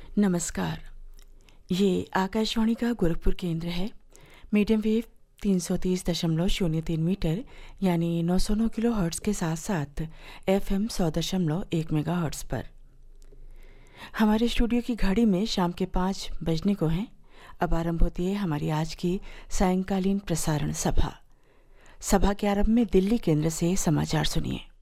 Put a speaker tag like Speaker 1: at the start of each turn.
Speaker 1: नमस्कार। ये आकाशवाणी का गोरखपुर केंद्र है। मीडियम वेव 330.03 मीटर यानी 909 किलो हर्ट्ज़ के साथ साथ FM 100.1 मेगा हर्ट्ज़ पर। हमारे स्टूडियो की घड़ी में शाम के 5 बजने को हैं। अब आरंभ होती है हमारी आज की सायंकालीन प्रसारण सभा। सभा के आरंभ में दिल्ली केंद्र से समाचार सुनिए।